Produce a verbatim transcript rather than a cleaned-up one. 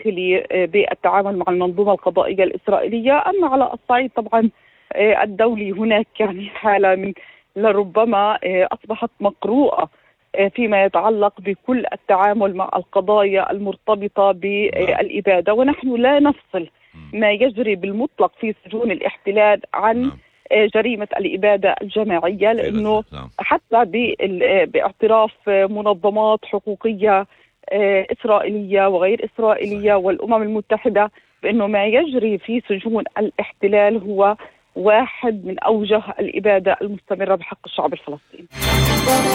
الداخلي بالتعامل مع المنظومة القضائية الإسرائيلية. أما على الصعيد طبعا الدولي هناك يعني حالة من لربما أصبحت مقروءة فيما يتعلق بكل التعامل مع القضايا المرتبطة بالإبادة، ونحن لا نفصل ما يجري بالمطلق في سجون الاحتلال عن جريمة الإبادة الجماعية، لأنه حتى باعتراف منظمات حقوقية إسرائيلية وغير إسرائيلية والأمم المتحدة بأنه ما يجري في سجون الاحتلال هو واحد من أوجه الإبادة المستمرة بحق الشعب الفلسطيني.